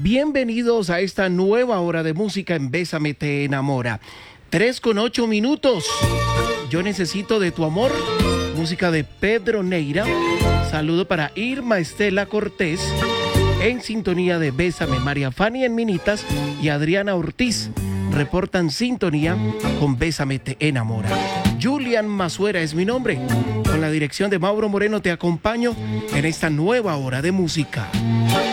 Bienvenidos a esta nueva hora de música en Bésame Te Enamora. 3:08. Yo necesito de tu amor. Música de Pedro Neira. Saludo para Irma Estela Cortés. En sintonía de Bésame, María Fanny en Minitas y Adriana Ortiz reportan sintonía con Bésame Te Enamora. Julian Masuera es mi nombre. Con la dirección de Mauro Moreno te acompaño en esta nueva hora de música.